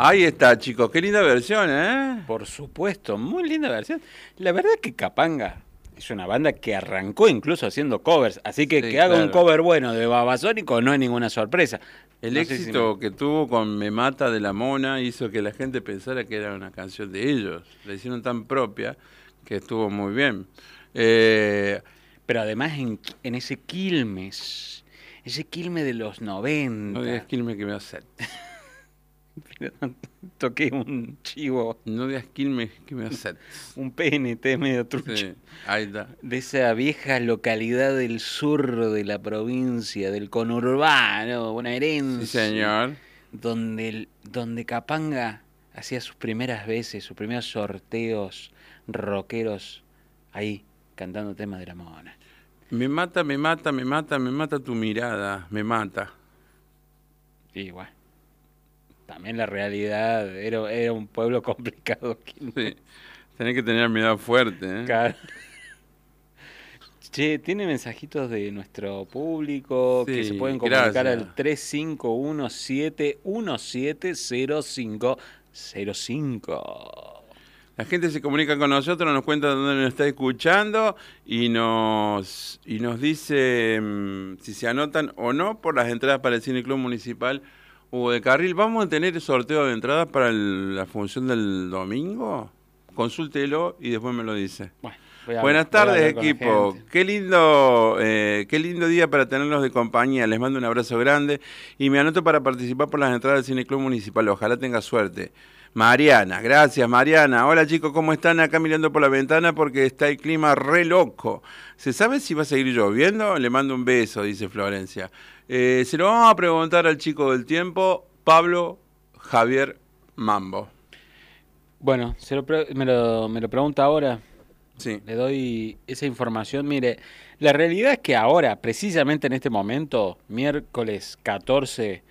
Ahí está, chicos, qué linda versión, ¿eh? Por supuesto, muy linda versión. La verdad que Capanga es una banda que arrancó incluso haciendo covers, así que Sí, que haga un claro. cover bueno de Babasónico no es ninguna sorpresa. El No sé si me... éxito que tuvo con Me Mata de la Mona hizo que la gente pensara que era una canción de ellos. La hicieron tan propia que estuvo muy bien. Pero además en ese Quilmes de los No digas 90, Quilmes que me hace. toqué un chivo, No digas Quilmes que me hace. un PNT medio trucho. Sí, ahí está. De esa vieja localidad del sur de la provincia, del conurbano Sí, bonaerense, señor. donde Capanga hacía sus primeras veces, sus primeros sorteos rockeros, ahí, cantando temas de la mona. Me mata, me mata, me mata, me mata tu mirada, me mata. Y bueno, también la realidad, era un pueblo complicado. Sí, tenés que tener mirada fuerte, ¿eh? Claro. Che, tiene mensajitos de nuestro público que se pueden Sí, comunicar gracias. al 3517170505. La gente se comunica con nosotros, nos cuenta dónde nos está escuchando y nos dice si se anotan o no por las entradas para el Cine Club Municipal Hugo de Carril. ¿Vamos a tener sorteo de entradas para la función del domingo? Consúltelo y después me lo dice. Bueno, Buenas voy a tardes, hablar con la equipo. gente. Qué lindo día para tenerlos de compañía. Les mando un abrazo grande y me anoto para participar por las entradas del Cine Club Municipal. Ojalá tenga suerte. Mariana, gracias Mariana. Hola chicos, ¿cómo están? Acá mirando por la ventana porque está el clima re loco. ¿Se sabe si va a seguir lloviendo? Le mando un beso, dice Florencia. Se lo vamos a preguntar al chico del tiempo, Pablo Javier Mambo. Bueno, me lo pregunta ahora. Sí. Le doy esa información. Mire, la realidad es que ahora, precisamente en este momento, miércoles 14,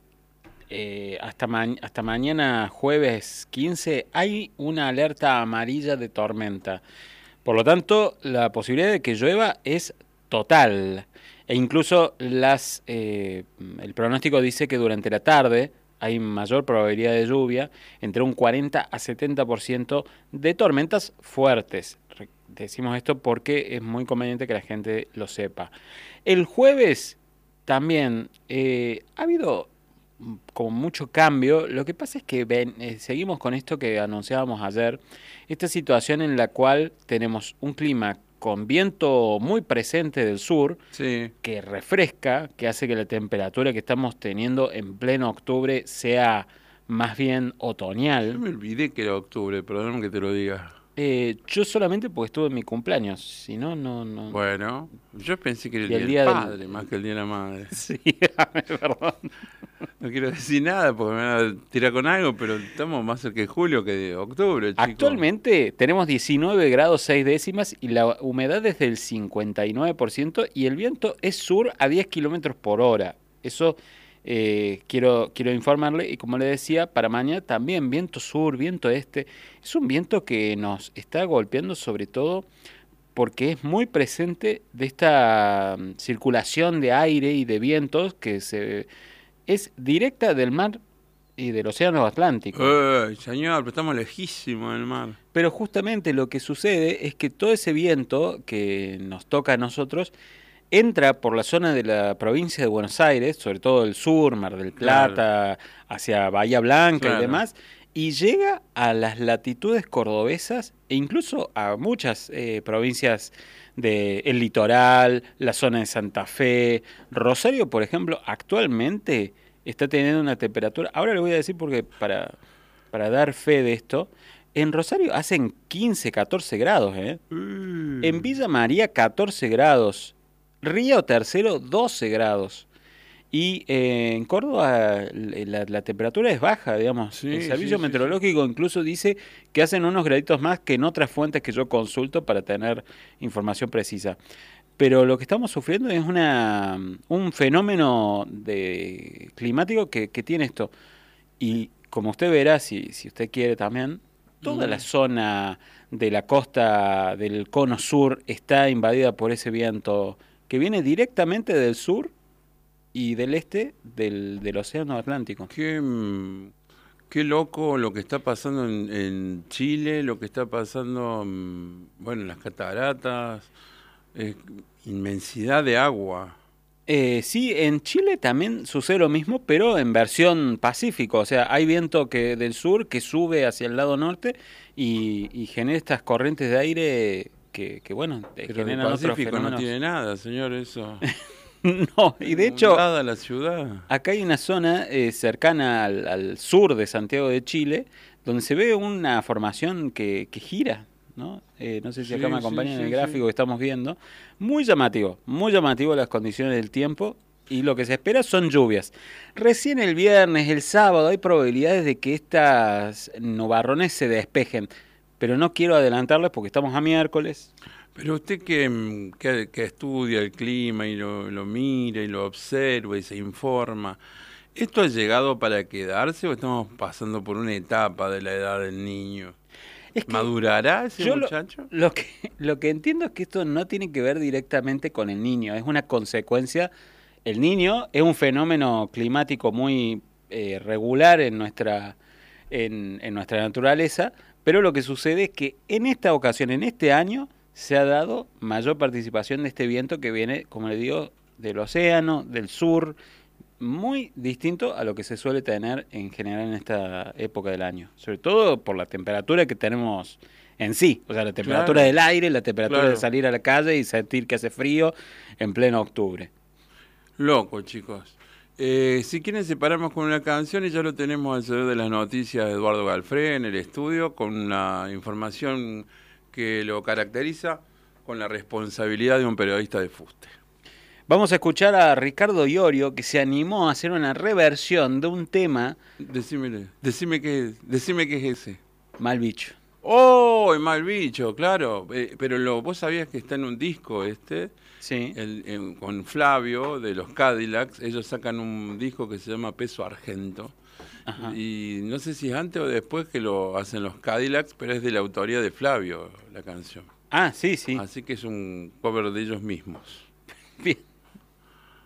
hasta mañana jueves 15, hay una alerta amarilla de tormenta. Por lo tanto, la posibilidad de que llueva es total. E incluso el pronóstico dice que durante la tarde hay mayor probabilidad de lluvia, entre un 40 a 70% de tormentas fuertes. Decimos esto porque es muy conveniente que la gente lo sepa. El jueves también ha habido como mucho cambio. Lo que pasa es que seguimos con esto que anunciábamos ayer, esta situación en la cual tenemos un clima con viento muy presente del sur, Sí. que refresca, que hace que la temperatura que estamos teniendo en pleno octubre sea más bien Yo otoñal. me olvidé que era octubre, perdón que te lo diga. Yo solamente porque estuve en mi cumpleaños, si no, no. Bueno, yo pensé que era el Y día el del día padre más que el día de la madre. Sí, perdón. No quiero decir nada porque me van a tirar con algo, pero estamos más cerca de julio que de octubre, chicos. Actualmente tenemos 19 grados 6 décimas y la humedad es del 59% y el viento es sur a 10 kilómetros por hora. Eso quiero informarle, y como le decía, para mañana también viento sur, viento este. Es un viento que nos está golpeando sobre todo porque es muy presente de esta circulación de aire y de vientos es directa del mar y del océano Atlántico. Señor, pero estamos lejísimos del mar. Pero justamente lo que sucede es que todo ese viento que nos toca a nosotros entra por la zona de la provincia de Buenos Aires, sobre todo el sur, Mar del Plata, hacia Bahía Blanca y Claro. demás, y llega a las latitudes cordobesas e incluso a muchas provincias del litoral, la zona de Santa Fe. Rosario, por ejemplo, actualmente está teniendo una temperatura, ahora le voy a decir porque para dar fe de esto, en Rosario hacen 15, 14 grados, ¿eh? En Villa María 14 grados, Río Tercero 12 grados. Y en Córdoba la temperatura es baja, digamos. Sí, El servicio sí, meteorológico incluso dice que hacen unos graditos más que en otras fuentes que yo consulto para tener información precisa. Pero lo que estamos sufriendo es un fenómeno climático que tiene esto. Y como usted verá, si usted quiere también, toda la zona de la costa del cono sur está invadida por ese viento que viene directamente del sur y del este del océano Atlántico. Qué Qué loco lo que está pasando en Chile, lo que está pasando, bueno, en las cataratas, inmensidad de agua. Sí, en Chile también sucede lo mismo, pero en versión pacífico. O sea, hay viento del sur que sube hacia el lado norte y genera estas corrientes de aire que bueno, Pero el generan otros Pacífico no fenómenos. tiene nada, señor, eso. No, y de hecho, Inundada la ciudad. acá hay una zona cercana al sur de Santiago de Chile, donde se ve una formación que gira, ¿no? No sé si acá me Sí, sí, acompañan en el sí, gráfico sí. que estamos viendo. Muy llamativo las condiciones del tiempo y lo que se espera son lluvias. Recién el viernes, el sábado, hay probabilidades de que estas nubarrones se despejen, pero no quiero adelantarles porque estamos a miércoles. Pero usted que estudia el clima y lo mira y lo observa y se informa, ¿esto ha llegado para quedarse o estamos pasando por una etapa de la edad del niño? Es que ¿Madurará ese Yo muchacho? lo que entiendo es que esto no tiene que ver directamente con el niño, es una consecuencia. El niño es un fenómeno climático muy regular en nuestra naturaleza, pero lo que sucede es que en esta ocasión, en este año, se ha dado mayor participación de este viento que viene, como le digo, del océano, del sur, muy distinto a lo que se suele tener en general en esta época del año, sobre todo por la temperatura que tenemos en sí, o sea, la temperatura Claro, del aire, la temperatura de claro. salir a la calle y sentir que hace frío en pleno octubre. Loco, chicos. Si quieren separamos con una canción y ya lo tenemos al señor de las noticias de Eduardo Galfré en el estudio con la información que lo caracteriza con la responsabilidad de un periodista de fuste. Vamos a escuchar a Ricardo Iorio que se animó a hacer una reversión de un tema Decime qué es ese. mal bicho. ¡Oh, el mal bicho! Claro, pero vos sabías que está en un disco Sí, con Flavio de los Cadillacs. Ellos sacan un disco que se llama Peso Argento. ajá. Y no sé si es antes o después que lo hacen los Cadillacs, pero es de la autoría de Flavio la canción. Ah, sí, sí. Así que es un cover de ellos mismos. Bien.